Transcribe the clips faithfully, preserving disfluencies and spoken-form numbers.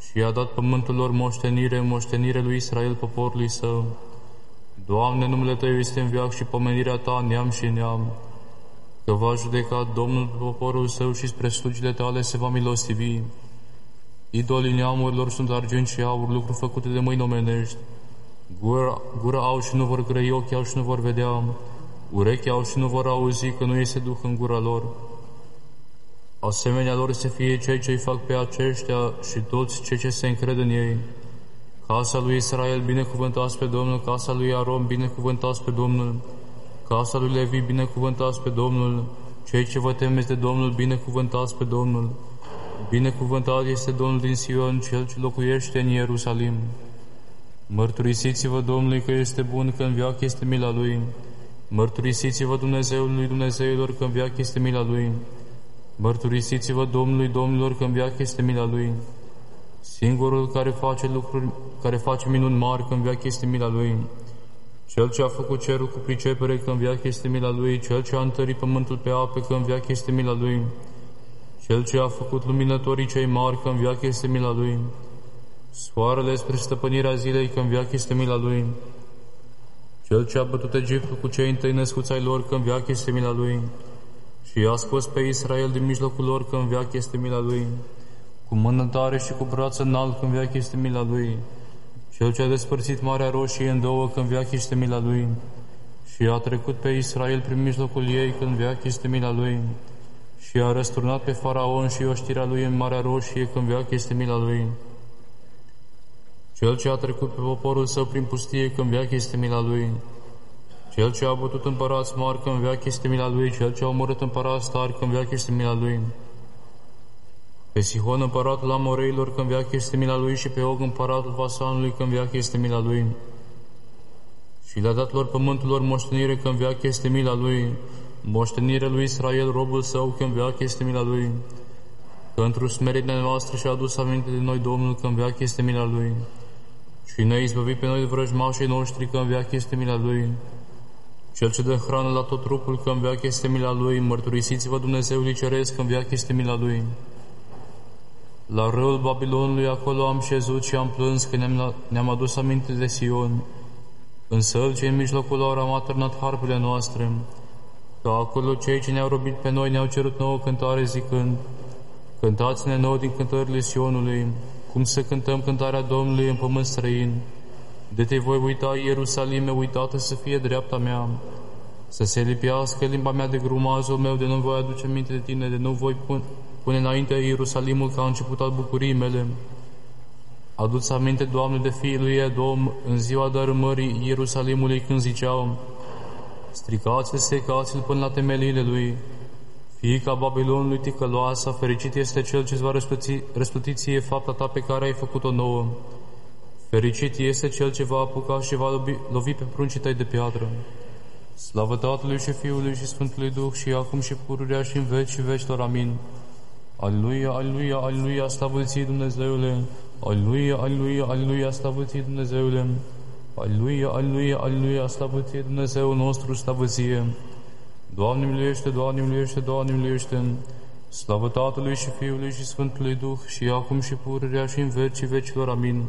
și i-a dat pământul lor moștenire, moștenire lui Israel, poporului său. Doamne, numele Tău este în veac și pomenirea Ta neam și neam, că va judeca Domnul poporul Său și spre slugile Tale se va milostivi. Idolii neamurilor sunt argint și aur, lucruri făcute de mâini omenești. Gura, gura au și nu vor grăi, ochii au și nu vor vedea, urechi au și nu vor auzi, că nu este duh în gura lor. Asemenea lor să fie cei ce-i fac pe aceștia și toți cei ce se încred în ei. Casa lui Israel, binecuvântați pe Domnul, casa lui Aron, binecuvântați pe Domnul, casa lui Levi, binecuvântați pe Domnul, cei ce vă temeți de Domnul, binecuvântați pe Domnul. Binecuvântat este Domnul din Sion, Cel ce locuiește în Ierusalim. Mărturisiți-vă Domnului că este bun, că în veac este mila Lui. Mărturisiți-vă Dumnezeului Dumnezeilor, că în veac este mila Lui. Mărturisiți-vă Domnului Domnilor, că în veac este mila Lui. Singurul care face lucruri, care face minuni mari, că în veac este mila Lui. Cel ce a făcut cerul cu pricepere, că în veac este mila Lui. Cel ce a întărit pământul pe ape, că în veac este mila Lui. Cel ce a făcut luminătorii cei mari, că în veac este mila Lui. Soarele spre stăpânirea zilei, că în veac este mila Lui. Cel ce a bătut Egiptul cu cei întâi născuți ai lor, că în veac este mila Lui. Și i-a scos pe Israel din mijlocul lor, că în veac este mila Lui. Cu mână tare și cu braț înalt, că în veac este mila Lui. Cel ce a despărțit Marea Roșie în două, că în veac este mila Lui. Și a trecut pe Israel prin mijlocul ei, că în veac este mila Lui. Și a răsturnat pe Faraon și oștirea lui în Marea Roșie, că în veac este mila Lui. Cel ce a trecut pe poporul său prin pustie, că în veac este mila Lui. Cel ce a bătut împărați mari, că în veac este mila Lui. Cel ce a omorât împărați tari, că în veac este mila Lui. Pe Sihon împăratul Amoreilor, că în veac este mila Lui, și pe Og împăratul Basanului, că în veac este mila Lui. Și le-a dat lor pământul lor moștenire, că în veac este mila Lui. Moștenirea lui Israel, robul său, că în veac este mila Lui. Că într-o smerenia noastră și-a adus aminte de noi Domnul, că în veac este mila Lui. Și ne-a izbăvit pe noi de vrăjmașii noștri, că în veac este mila Lui. Cel ce dă hrană la tot trupul, că în veac este mila Lui. Mărturisiți-vă Dumnezeului Ceresc, că în veac este mila Lui. La râul Babilonului acolo am șezut și am plâns, că ne-am, ne-am adus aminte de Sion. În sălci în mijlocul lor am atârnat harpele noastre, că acolo cei ce ne-au robit pe noi ne-au cerut nouă cântare zicând: cântați-ne nouă din cântările Sionului, cum să cântăm cântarea Domnului în pământ străin. De te voi uita, Ierusalime, uitată să fie dreapta mea, să se lipească limba mea de grumazul meu, de nu voi aduce aminte de tine, de nu voi pune, pune înainte Ierusalimul ca a început al bucurii mele. Adu-ți aminte, Doamne, de fiii lui Edom, în ziua dărâmării Ierusalimului, când ziceau: stricați-l, secați-l până la temeliile lui. Fiica Babilonului ticăloasa, fericit este cel ce îți va răsplăti, răsplăti ție fapta ta pe care ai făcut-o nouă. Fericit este cel ce va apuca și va lovi, lovi pe pruncii tăi de piatră. Slavă Tatălui și Fiului și Sfântului Duh, și acum și pururea și în veci și vecilor. Amin. Aleluia, aleluia, aleluia, slavă ție, Dumnezeule! Aleluia, aleluia, aleluia, slavă ție, Dumnezeule! Aleluia, aleluia, aleluia, slavă ție, Dumnezeul nostru, slavă ție! Doamne miluiește, Doamne miluiește, Doamne miluiește! Slavă Tatălui și Fiului și Sfântului Duh, și acum și pururea și în veci și vecilor. Amin.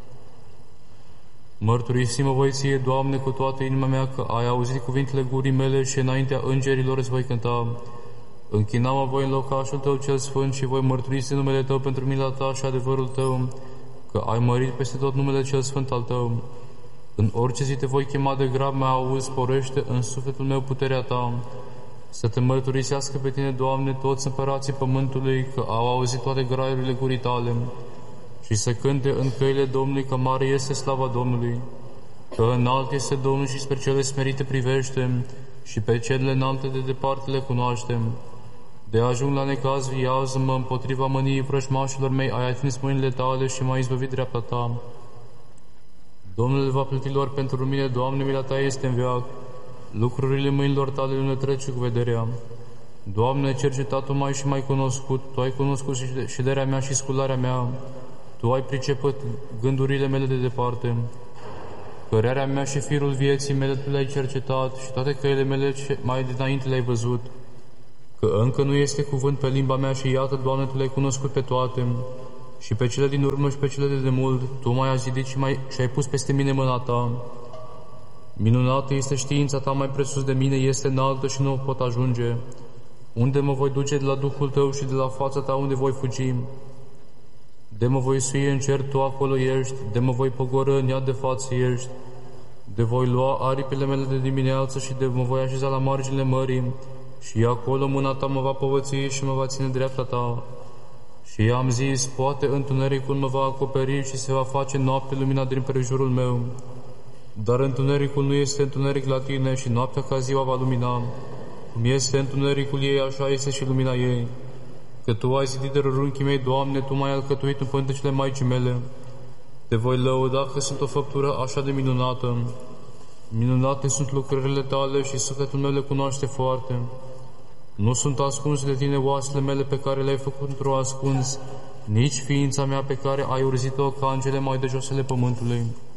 Mărturisim-o voi ție, Doamne, cu toată inima mea, că ai auzit cuvintele gurii mele și înaintea îngerilor îți voi cânta. Închina-mă voi în locașul Tău cel sfânt și voi mărturisi numele Tău pentru mila Ta și adevărul Tău, că ai mărit peste tot numele cel sfânt al Tău. În orice zi te voi chema de grab, mai auzi, sporește în sufletul meu puterea Ta. Să te mărturisească pe Tine, Doamne, toți împărații pământului, că au auzit toate graiurile gurii Tale, și să cânte în căile Domnului, că mare este slava Domnului, că înalt este Domnul și spre cele smerite privește, și pe cele înalte de departe le cunoaștem. De ajung la necaz, viază-mă împotriva mâniei vrăjmașilor mei, ai atins mâinile Tale și m-ai izbăvit dreapta Ta. Domnul va plăti lor pentru mine, Doamne, mila Ta este în veac, lucrurile mâinilor Tale nu le trece cu vederea. Doamne, cercetat Tu mai și mai cunoscut, Tu ai cunoscut și șederea mea și scularea mea, Tu ai priceput gândurile mele de departe. Cărarea mea și firul vieții mele Tu le-ai cercetat și toate căile mele mai dinainte le-ai văzut. Că încă nu este cuvânt pe limba mea și iată, Doamne, Tu le-ai cunoscut pe toate și pe cele din urmă și pe cele de demult, Tu m-ai zidit și, mai, și ai pus peste mine mâna Ta. Minunată este știința Ta, mai presus de mine, este înaltă și nu pot ajunge. Unde mă voi duce de la Duhul Tău și de la fața Ta, unde voi fugi? De mă voi sui în cer, Tu acolo ești, de mă voi pogorâ în iad, de față ești. De voi lua aripile mele de dimineață și de mă voi așeza la marginile mării, și acolo mâna Ta mă va povăți și mă va ține dreapta Ta. Și am zis, poate întunericul mă va acoperi și se va face noapte lumina din prejurul meu. Dar întunericul nu este întuneric la Tine și noaptea ca ziua va lumina. Cum este întunericul ei, așa este și lumina ei. Că Tu ai zidit de rărunchii mei, Doamne, Tu m-ai alcătuit în pântecele Maicii mele. Te voi lăuda că sunt o făptură așa de minunată. Minunate sunt lucrările Tale și sufletul meu le cunoaște foarte. Nu sunt ascunse de Tine oasele mele pe care le-ai făcut într-o ascuns, nici ființa mea pe care ai urzit-o ca în cele mai de josele pământului.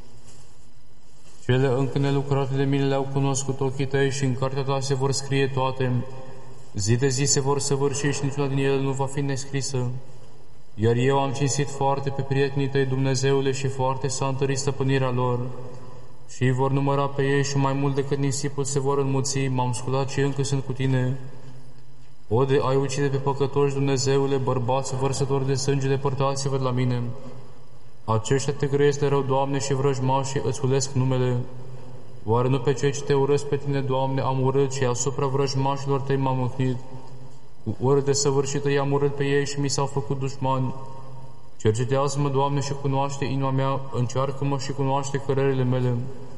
Cele încă nelucrate de mine le-au cunoscut ochii Tăi și în cartea Ta se vor scrie toate. Zi de zi se vor săvârși și niciuna din ele nu va fi nescrisă. Iar eu am cinstit foarte pe prietenii Tăi, Dumnezeule, și foarte s-a întărit stăpânirea lor. Și îi vor număra pe ei și mai mult decât nisipul se vor înmulți, m-am sculat și încă sunt cu Tine. O, de ai ucide pe păcătoși, Dumnezeule, bărbați vărsători de sânge, depărtați-vă de la mine. Aceștia Te grăiesc de rău, Doamne, și vrăjmașii îți hulesc numele. Oare nu pe cei ce Te urăsc pe Tine, Doamne, am urât și asupra vrăjmașilor Tăi m-am mâhnit? Cu ură desăvârșită i-am urât pe ei și mi s-au făcut dușmani. Cercetează-mă, Doamne, și cunoaște inima mea, încearcă-mă și cunoaște cărările mele.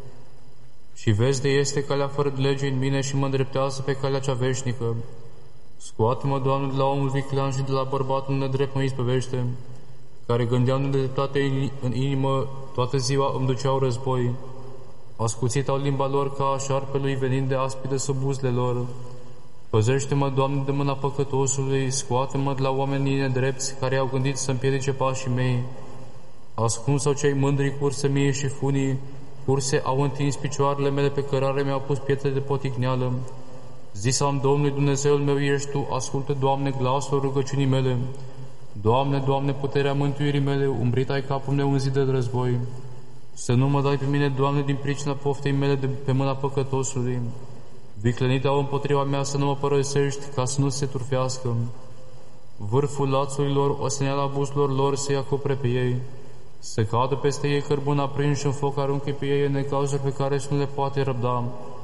Și vezi de este calea fără de lege în mine și mă îndreptează pe calea cea veșnică. Scoate-mă, Doamne, de la omul viclean și de la bărbatul nedrept mă izbăvește, care gândeau nedreptate în inimă, toată ziua îmi duceau război. Ascuțit au limba lor ca a șarpelui, venind de aspide sub buzele lor. Păzește-mă, Doamne, de mâna păcătosului, scoate-mă de la oamenii nedrepți care au gândit să împiedice pașii mei. Ascuns-au cei mândri curse mie și funii, curse au întins picioarele mele pe cărare, mi-au pus pietre de poticneală. Zis am Domnului, Dumnezeul meu ești Tu, ascultă, Doamne, glasul rugăciunii mele. Doamne, Doamne, puterea mântuirii mele, umbrit ai capul meu în zi de război. Să nu mă dai pe mine, Doamne, din pricina poftei mele de pe mâna păcătosului. Viclenit au împotriva mea să nu mă părăsești, ca să nu se turfească. Vârful lațurilor, oseneala buzlor lor să-i acopere pe ei. Să cadă peste ei cărbun aprins și în foc arunche pe ei în necazuri pe care nu le poate răbda.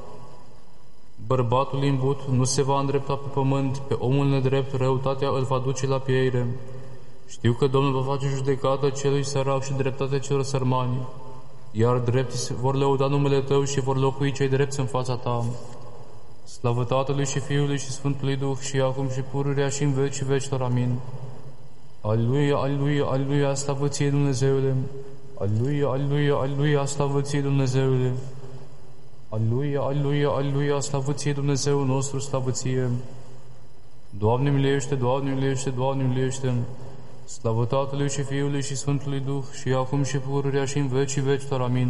Bărbatul imbut nu se va îndrepta pe pământ, pe omul nedrept răutatea îl va duce la pieire. Știu că Domnul va face judecată celui sărac și dreptate celor sărmani, iar dreptii vor lăuda numele Tău și vor locui cei drepți în fața Ta. Slavă Tatălui și Fiului și Sfântului Duh și acum și pururea și în veci vecilor. Amin. Aleluia, aleluia, aleluia, slavă Ție, Dumnezeule! Aleluia, aleluia, aleluia, slavă Ție, Dumnezeule! Aleluia, aleluia, aleluia, slavă Ție, Dumnezeul nostru, slavă Ție! Doamne miluiește, Doamne miluiește, Doamne miluiește! Slavă Tatălui și Fiului și Sfântului Duh și acum și pururea și în veci vecilor. Amin.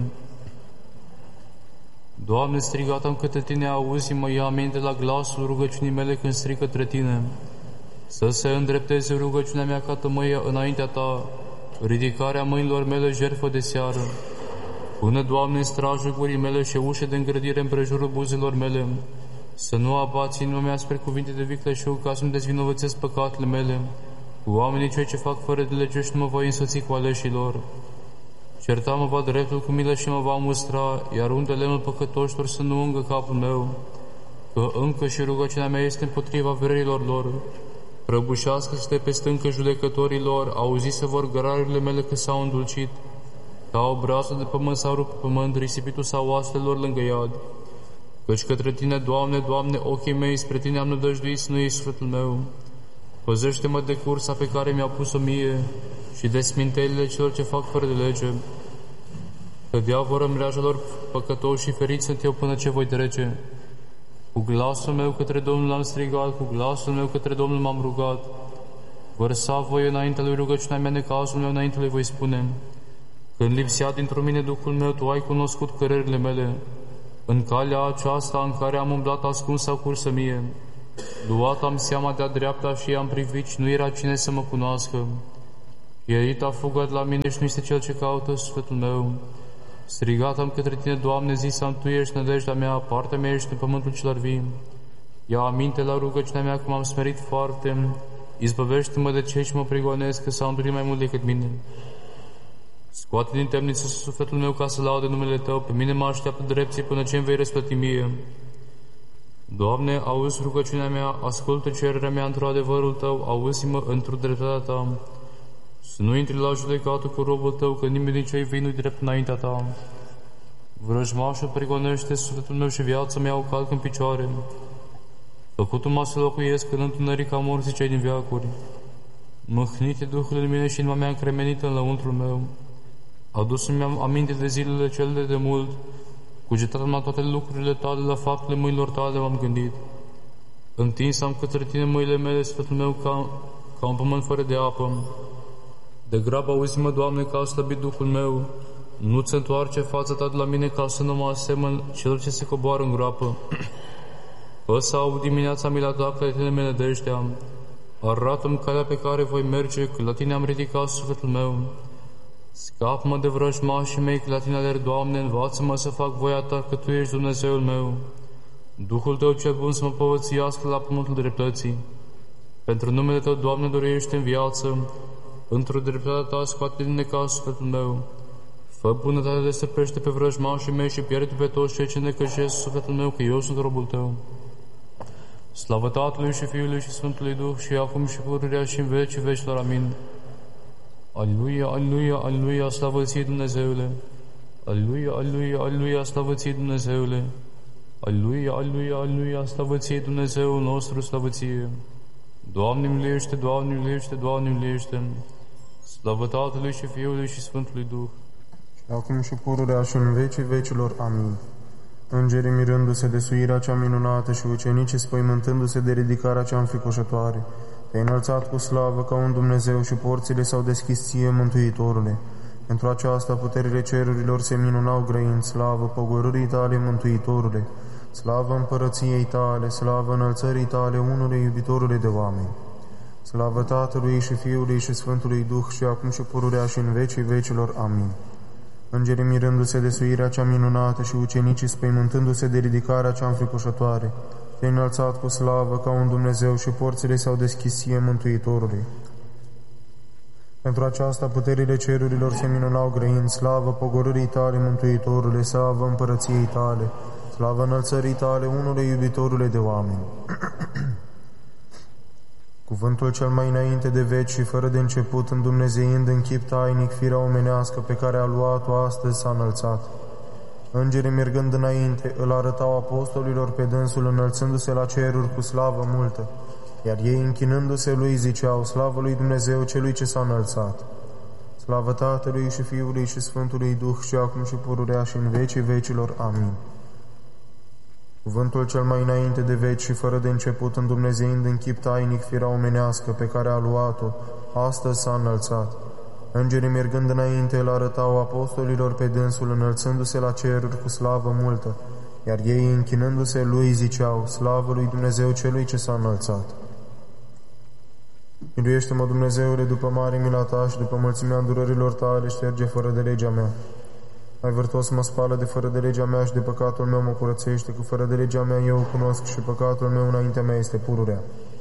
Doamne, strigat-am către Tine, auzi-mă, ia aminte la glasul rugăciunii mele când strig către Tine. Să se îndrepteze rugăciunea mea ca tămâia înaintea Ta, ridicarea mâinilor mele jertfă de seară. Pune, Doamne, în strajul gurii mele și ușe de îngrădire împrejurul buzelor mele, să nu abați inima mea spre cuvinte de vicleșug, ca să-mi dezvinovățesc păcatele mele. Cu oamenii cei ce fac fără de lege și nu mă voi însoți cu aleșilor. Certa mă va dreptul cu milă și mă va mustra, iar unde lemnul păcătoșilor să nu ungă capul meu, că încă și rugăciunea mea este împotriva verilor lor. Prăbușească-se pe stâncă judecătorii lor, auzi să vor gărarile mele că s-au îndulcit, ca o brasă de pământ s-au rupt pe pământ, risipitul sau oaselor lângă iad. Căci către Tine, Doamne, Doamne, ochii mei, spre Tine am nădăjduit să nu iei sufletul meu. Păzește-mă de cursa pe care mi-a pus-o mie și de smintelile celor ce fac fără de lege. Că diavolă mreajelor păcătoși și feriți sunt eu până ce voi trece. Cu glasul meu către Domnul am strigat, cu glasul meu către Domnul m-am rugat. Vărsa voi înaintea lui rugăciunea mea, necazul meu înainte lui voi spune. Când lipsea dintr-o mine Duhul meu, Tu ai cunoscut cărările mele. În calea aceasta în care am umblat ascuns sau cursă mie, luat am seama de-a dreapta și am privit și nu era cine să mă cunoască. Pierit a fugat la mine și nu este cel ce caută sufletul meu. Strigat am către tine, Doamne, zis-am, Tu ești nădejdea mea, partea mea ești în pământul celor vii. Ia aminte la rugăciunea mea că m-am smerit foarte, izbăvește-mă de cei ce mă prigonesc, că s-au îndurit mai mult decât mine. Scoate din temniță sufletul meu ca să laude numele Tău, pe mine mă așteaptă drepții până ce îmi vei răsplăti mie. Doamne, auzi rugăciunea mea, ascultă cererea mea într-o adevărul Tău, auzi-mă într-o dreptatea Ta. Să nu intri la judecată cu robul Tău, că nimeni din cei vii nu-i drept înaintea Ta. Vrăjmașul prigonește sufletul meu și viața mea o calc în picioare. Făcut-mă să locuiesc în întunerica morții cei din veacuri. Mâhnite Duhul în mine și inima mea încremenită în lăuntrul meu. Adus-mi aminte de zilele cele de mult, cugetat-am la toate lucrurile Tale, la faptele mâinilor Tale m-am gândit. Întins am către Tine mâinile mele, sfătul meu ca, ca un pământ fără de apă. De grabă auzi-mă, Doamne, că a slăbit Duhul meu. Nu-ți întoarce fața Ta de la mine ca să nu mă asemăn celor ce se coboară în groapă. Fă să aud dimineața mila Ta, că de Tine mă nădejdea. Arată-mi calea pe care voi merge, că la Tine am ridicat sufletul meu. Scap-mă de vrăjmașii mei, că la Tine alerg, Doamne, învață-mă să fac voia Ta, că Tu ești Dumnezeul meu. Duhul Tău cel bun să mă povățuiască la pământul dreptății. Pentru numele Tău, Doamne, dorește în viață, într-o dreptatea Ta scoate din necaz sufletul meu. Fă bunătate de stăpește pe vrăjmașii mei și pierde pe toți cei ce necăjesc sufletul meu, că eu sunt robul Tău. Slavă Tatălui și Fiului și Sfântului Duh, și acum și pururea și în vecii vecilor. Amin. Aleluia, aleluia, aleluia, slavă Ție, Dumnezeule! Aleluia, aleluia, aleluia, slavă Ție, Dumnezeule! Aleluia, aleluia, aleluia, slavă Ție, Dumnezeul nostru, slavă Ție! Doamne miluiește, Doamne miluiește, Doamne miluiește! Slavă Tatălui și Fiului și Sfântului Duh! Și acum și pururea și în vecii vecilor. Amin. Îngerii mirându-se de suirea cea minunată și ucenicii spăimântându-se de ridicarea cea înfricoșătoare, Te-ai înălțat cu slavă ca un Dumnezeu și porțile s-au deschis Ție, Mântuitorule. Pentru aceasta puterile cerurilor se minunau grăind, slavă pogorârii Tale, Mântuitorule, slavă împărăției Tale, slavă înălțării Tale, unului iubitorule de oameni. Slavă Tatălui și Fiului și Sfântului Duh, și acum și pururea și în vecii vecilor. Amin. Îngerii mirându-se de suirea cea minunată și ucenicii spăimântându-se de ridicarea cea înfricoșătoare, Te-ai înălțat cu slavă ca un Dumnezeu și porțile s-au deschis Ție, Mântuitorului. Pentru aceasta puterile cerurilor se minunau grăind, slavă pogorârii Tale, Mântuitorule, slavă împărăției Tale, slavă înălțării Tale, unului iubitorule de oameni. Cuvântul cel mai înainte de veci și fără de început, îndumnezeind în chip tainic firea omenească pe care a luat-o astăzi, s-a înălțat. Îngerii mergând înainte, îl arătau apostolilor pe dânsul, înălțându-se la ceruri cu slavă multă, iar ei, închinându-se lui, ziceau, slavă lui Dumnezeu celui ce s-a înălțat. Slavă Tatălui și Fiului și Sfântului Duh, și acum și pururea și în vecii vecilor. Amin. Cuvântul cel mai înainte de veci și fără de început, îndumnezeind în chip tainic firea omenească pe care a luat-o, astăzi s-a înălțat. Îngerii mergând înainte îl arătau apostolilor pe dânsul, înălțându-se la ceruri cu slavă multă, iar ei, închinându-se lui, ziceau, slavă lui Dumnezeu celui ce s-a înălțat. Miluiește-mă, Dumnezeule, după mare mila Ta și după mulțimea îndurărilor Tale, șterge fără de legea mea. Mai vârtos mă spală de fără de legea mea și de păcatul meu mă curățește, că fără de legea mea eu o cunosc și păcatul meu înaintea mea este pururea.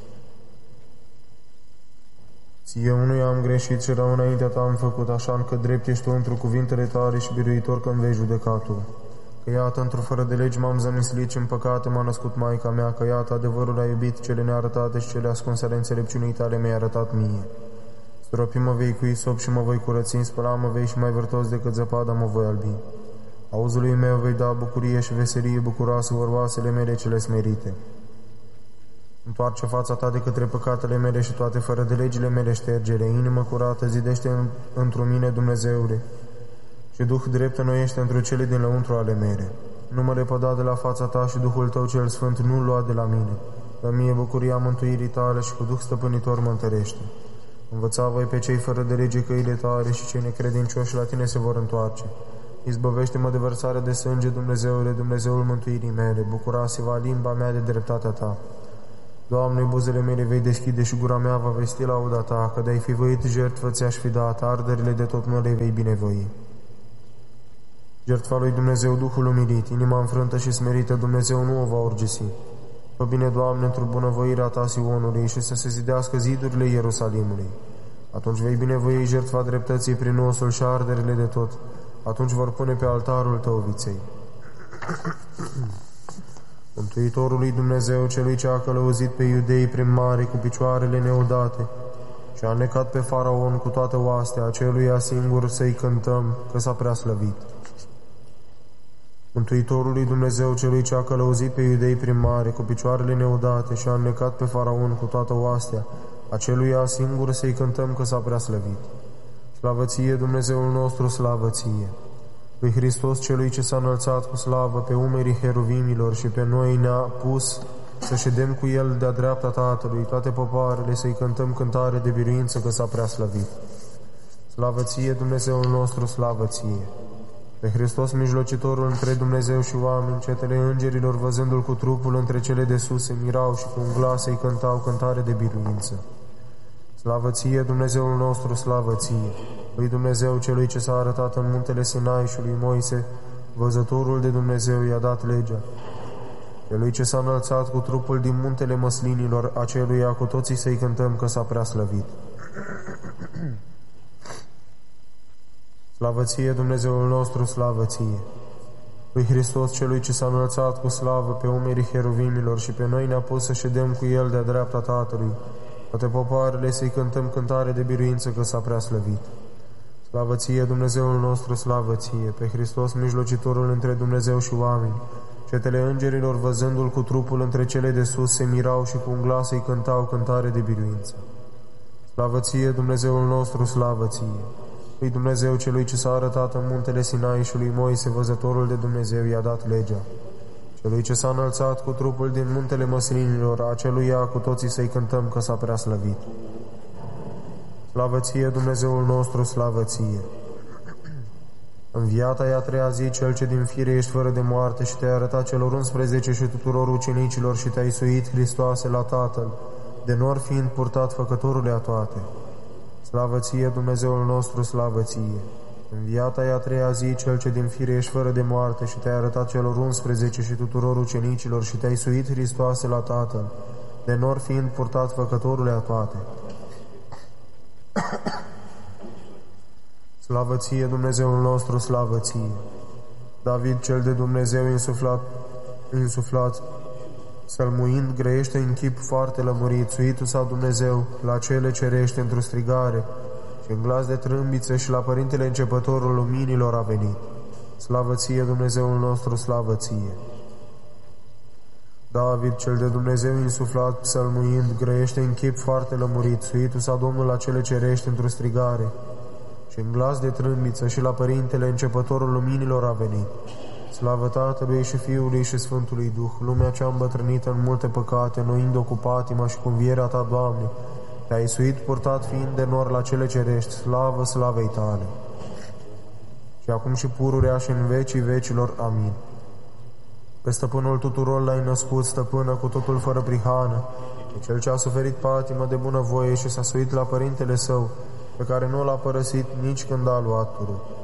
Ție unuia am greșit și rău înaintea Ta am făcut, așa încât drept ești Tu într-o cuvintele Tale și biruitor când vei judeca Tu. Că iată, într-o fără de legi m-am zămislit și în păcate m-a născut Maica mea, că iată, adevărul a iubit, cele nearătate și cele ascunse ale înțelepciunii Tale mi-ai arătat mie. Stropi mă vei cu isop și mă voi curăți, spăla mă vei și mai vârtos decât zăpada mă voi albi. Auzului meu vei da bucurie și veselie bucuroasă vor oasele mele cele smerite. Întoarce fața Ta de către păcatele mele și toate fără de legile mele ștergere. Inimă curată zidește într-o mine, Dumnezeule, și Duh drept înnoiește într-o cele din lăuntru ale mele. Nu mă lepăda de la fața Ta și Duhul Tău cel Sfânt nu-l lua de la mine. Dă mie bucuria mântuirii Tale și cu Duh stăpânitor mă întărește. Învăța voi pe cei fără de lege căile Tale și cei necredincioși la Tine se vor întoarce. Izbăvește-mă de vărsare de sânge, Dumnezeule, Dumnezeul mântuirii mele. Bucura-se va limba mea de dreptatea Ta. Doamne, buzele mele vei deschide și gura mea va vesti lauda Ta, că de-ai fi voit jertfă ți-aș fi dat, arderile de tot nu le vei binevoi. Jertfa lui Dumnezeu, Duhul umilit, inima înfrântă și smerită, Dumnezeu nu o va urgisi. Fă bine, Doamne, într-o bunăvoirea Ta Sionului și să se zidească zidurile Ierusalimului. Atunci vei binevoi jertfa dreptății prin osul și arderile de tot. Atunci vor pune pe altarul Tău viței. Mântuitorului Dumnezeu, Celui ce a călăuzit pe iudei prin mare cu picioarele neudate și a necat pe faraon cu toată oastea, aceluia singur să-i cântăm, că s-a prea slăvit. Mântuitorului Dumnezeu, Celui ce a călăuzit pe iudei prin mare cu picioarele neudate și a necat pe faraon cu toată oastea, aceluia singur să-i cântăm, că s-a prea slăvit. Slavă Ție, Dumnezeul nostru, slavă Ție! Lui Hristos, Celui ce s-a înălțat cu slavă pe umerii heruvimilor și pe noi ne-a pus să ședem cu El de-a dreapta Tatălui, toate popoarele să-i cântăm cântare de biruință, că s-a prea slăvit. Slavă Ție, Dumnezeul nostru, slavă Ție! Pe Hristos, mijlocitorul între Dumnezeu și oameni, cetele îngerilor, văzându-L cu trupul între cele de sus, se mirau și cu un glas să-i cântau cântare de biruință. Slavă Ție, Dumnezeul nostru, slavă Ție! Lui Dumnezeu, Celui ce s-a arătat în muntele Sinai și lui Moise, văzătorul de Dumnezeu, i-a dat legea. Celui ce s-a înălțat cu trupul din muntele măslinilor, aceluia cu toții să-i cântăm, că s-a prea slăvit. Slavă Ție, Dumnezeul nostru, slavă Ție! Lui Hristos, Celui ce s-a înălțat cu slavă pe umerii heruvimilor și pe noi ne-a pus să ședem cu El de-a dreapta Tatălui, toate popoarele să-i cântăm cântare de biruință, că s-a prea slăvit. Slavă Ție, Dumnezeul nostru, slavă Ție! Pe Hristos, mijlocitorul între Dumnezeu și oameni, cetele îngerilor, văzându-L cu trupul între cele de sus, se mirau și cu un glas îi cântau cântare de biruință. Slavă Ție, Dumnezeul nostru, slavă Ție! Lui Dumnezeu, Celui ce s-a arătat în muntele Sinai și lui Moise, văzătorul de Dumnezeu, i-a dat legea. Celui ce s-a înălțat cu trupul din muntele măslinilor, aceluia cu toții să-i cântăm, că s-a prea slăvit. Slavă Ție, Dumnezeul nostru, slavă Ție! Înviat ai a treia zi, Cel ce din fire ești fără de moarte și te-ai arătat celor unsprezece și tuturor ucenicilor și te-ai suit, Hristoase, la Tatăl, de nor fiind purtat făcătorule a toate. Slavă Ție, Dumnezeul nostru, slavă Ție! Înviat ai a treia zi, Cel ce din fire ești fără de moarte și te-ai arătat celor unsprezece și tuturor ucenicilor și te-ai suit, Hristoase, la Tatăl, de nor fiind purtat făcătorule a toate. Slavă Ție, Dumnezeul nostru, slavă Ție! David, cel de Dumnezeu insuflat, insuflat sălmuind, grăiește în chip foarte lămurit, suitul sa Dumnezeu la cele cerește într-o strigare și în glas de trâmbiță și la Părintele Începătorul Luminilor a venit. Slavă Ție, Dumnezeul nostru, slavă Ție! David, cel de Dumnezeu insuflat, psalmuind, grăiește în chip foarte lămurit, suitul sa Domnul la cele cerești într-o strigare și în glas de trâmbiță și la Părintele Începătorul Luminilor a venit. Slavă Tatălui și Fiului și Sfântului Duh, lumea cea îmbătrânită în multe păcate, înnoind-o cu patima și cu învierea Ta, Doamne, Te-ai suit purtat fiind de nor la cele cerești, slavă slavei Tale. Și acum și pururea și în vecii vecilor. Amin. Pe stăpânul tuturor L-ai născut, stăpână cu totul fără prihană, pe Cel ce a suferit patimă de bunăvoie și s-a suit la Părintele Său, pe care nu L-a părăsit nici când a luat turul.